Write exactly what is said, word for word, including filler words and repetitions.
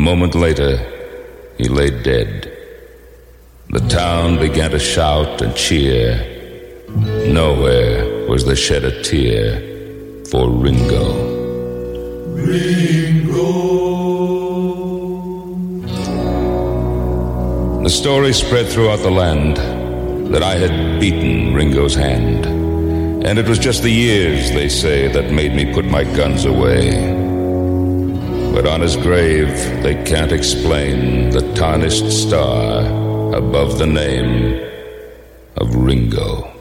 moment later, he lay dead. The town began to shout and cheer. Nowhere was there shed a tear for Ringo. Ringo. The story spread throughout the land that I had beaten Ringo's hand, and it was just the years, they say, that made me put my guns away. But on his grave they can't explain the tarnished star above the name of Ringo.